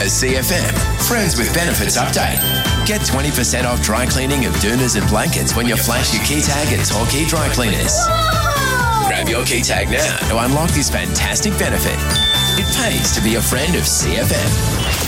CFM. Friends with Benefits update. Get 20% off dry cleaning of doonas and blankets when you flash your key tag at Torquay Dry Cleaners. Whoa! Grab your key tag now to unlock this fantastic benefit. It pays to be a friend of CFM.